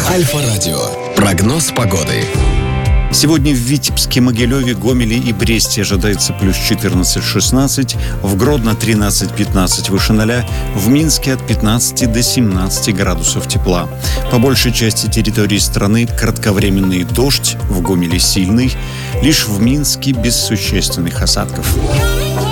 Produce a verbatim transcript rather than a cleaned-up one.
Альфа-радио. Прогноз погоды. Сегодня в Витебске, Могилеве, Гомеле и Бресте ожидается плюс четырнадцать-шестнадцать, в Гродно тринадцать-пятнадцать выше ноля, в Минске от пятнадцати до семнадцати градусов тепла. По большей части территории страны кратковременный дождь, в Гомеле сильный, лишь в Минске без существенных осадков.